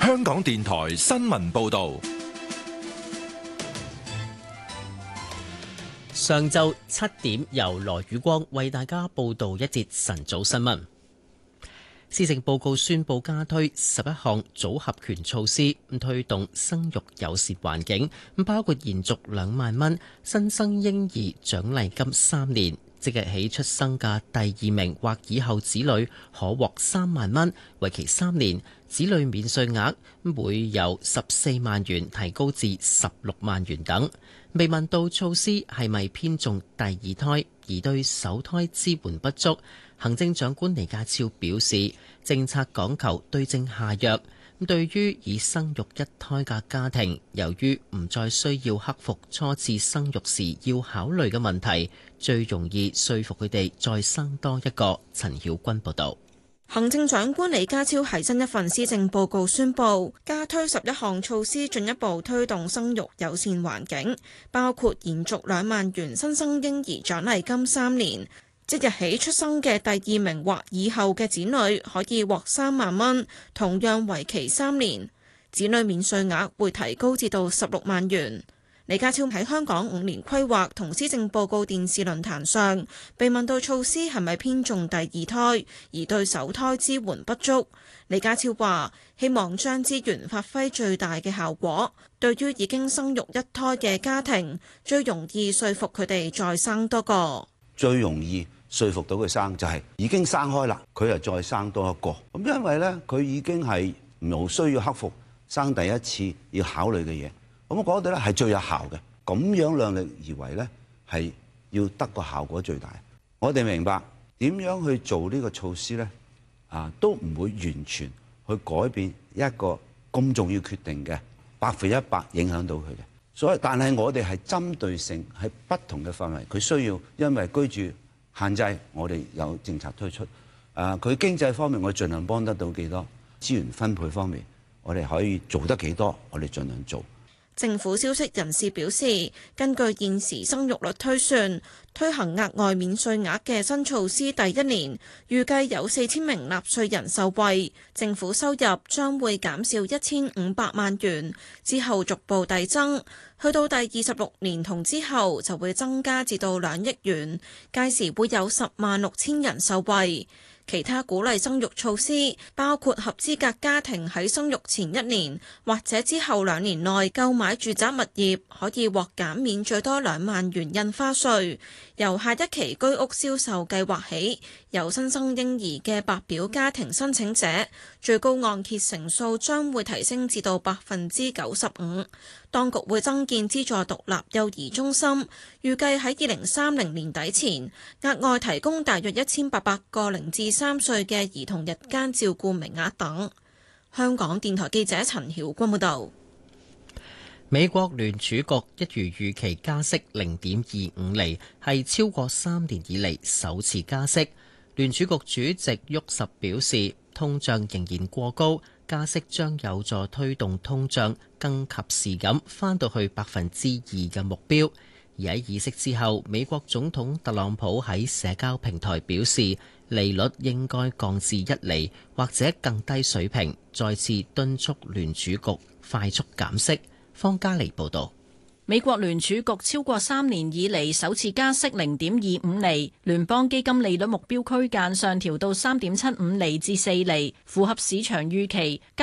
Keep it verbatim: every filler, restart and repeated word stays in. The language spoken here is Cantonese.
香港電台新聞報道。 上晝七點，由羅宇光為大家報道一節晨早新聞。施政報告宣布加推十一項組合拳措施，推動生育友善環境，包括延續兩萬蚊新生嬰兒獎勵金三年，即日起出生嘅第二名或以後子女可獲三萬蚊，為期三年。子女免稅額會由十四萬元提高至十六萬元等。被問到措施係咪偏重第二胎而對首胎支援不足，行政長官李家超表示，政策講求對症下藥。對於已生育一胎嘅家庭，由於唔再需要克服初次生育時要考慮嘅問題，最容易說服佢哋再生多一個。陳曉君報導。 行政長官李家超喺新一份施政報告宣布，加推十一項措施，進一步推動生育友善環境，包括延續兩萬元新生嬰兒獎勵金三年，即日起出生嘅第二名或以後嘅子女可以獲三萬蚊，同樣為期三年，子女免稅額會提高至到十六萬元。李家超喺香港五年規劃同施政報告電視論壇上被問到措施係咪偏重第二胎而對首胎支援不足，李家超話希望將資源發揮最大嘅效果。對於已經生育一胎嘅家庭，最容易說服佢哋再生多個。 最容易說服到佢生就係已經生開啦，佢又再生多一個。咁因為呢，佢已經係唔需要克服生第一次要考慮嘅嘢。咁我覺得咧係最有效嘅，咁樣量力而為咧係要得個效果最大。我哋明白點樣去做呢個措施咧，啊都唔會完全去改變一個咁重要決定嘅百分一百影響到佢嘅。所以，但係我哋係針對性喺不同嘅範圍，佢需要因為居住限制，我哋有政策推出。啊，佢經濟方面我盡量幫得到幾多，資源分配方面我哋可以做得幾多，我哋盡量做。 政府消息人士表示，根據現時生育率推算，推行額外免稅額嘅新措施第一年，預計有四千名納稅人受惠，政府收入將會減少一千五百萬元，之後逐步遞增，去到第二十六年同之後就會增加至到兩億元，屆時會有十萬六千人受惠。其他鼓勵生育措施包括合資格家庭喺生育前一年或者之後兩年內購買住宅物業，可以獲減免最多兩萬元印花稅。由下一期居屋銷售計劃起，有新生嬰兒嘅白表家庭申請者，最高按揭成數將會提升至到百分之九十五。當局會增建資助獨立幼兒中心，預計喺二零三零年底前額外提供大約一千八百個零至三歲嘅兒童日間照顧名額等。香港電台記者陳曉君報導。 美國聯儲局一如預期加息零點二五厘，係超過三年以嚟首次加息。聯儲局主席沃什表示，通脹仍然過高，加息將有助推動通脹更及時咁返到去百分之二嘅目標。而喺議息之後，美國總統特朗普喺社交平台表示，利率應該降至一厘或者更低水平，再次敦促聯儲局快速減息。方嘉莉報導。 美國聯儲局超過三年以嚟首次加息零點二五厘，聯邦基金利率目標區間上調到三點七五厘至四厘，符合市場預期。